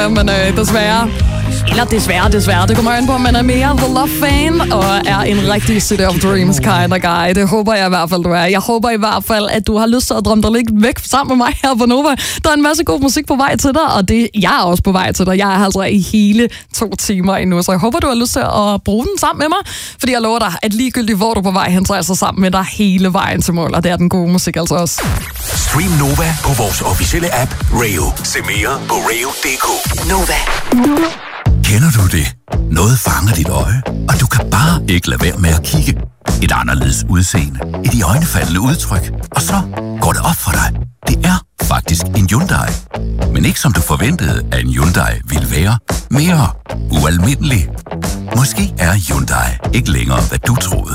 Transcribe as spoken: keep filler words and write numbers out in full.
her, men øh, desværre... Eller desværre, desværre. Det kommer an på, om man er mere The Love-fan og er en rigtig City of Dreams kind of guy. Det håber jeg i hvert fald, du er. Jeg håber i hvert fald, at du har lyst til at drømme dig lidt væk sammen med mig her på Nova. Der er en masse god musik på vej til dig, og det, jeg er også på vej til dig. Jeg er altså i hele to timer endnu, så jeg håber, du har lyst til at bruge den sammen med mig. Fordi jeg lover dig, at ligegyldigt hvor du er på vej hen, så er jeg altså sammen med dig hele vejen til mål, og det er den gode musik altså også. Stream Nova på vores officielle app Rayo. Se mere på rayo punktum d k. Nova. Kender du det? Noget fanger dit øje, og du kan bare ikke lade være med at kigge. Et anderledes udseende, et iøjnefaldende udtryk, og så går det op for dig. Det er faktisk en Hyundai. Men ikke som du forventede, at en Hyundai ville være. Mere ualmindelig. Måske er Hyundai ikke længere, hvad du troede.